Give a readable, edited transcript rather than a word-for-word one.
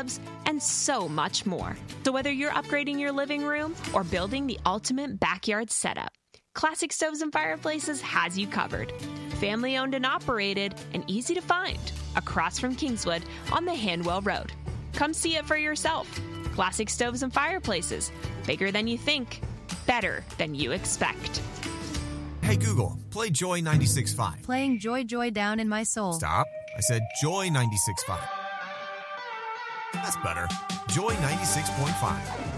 tubs, and so much more. So whether you're upgrading your living room or building the ultimate backyard setup, Classic Stoves and Fireplaces has you covered. Family owned and operated and easy to find across from Kingswood on the Handwell Road. Come see it for yourself. Classic Stoves and Fireplaces. Bigger than you think. Better than you expect. Hey Google, play Joy 96.5. Playing Joy Joy down in my soul. Stop. I said Joy 96.5. That's better. Joy 96.5.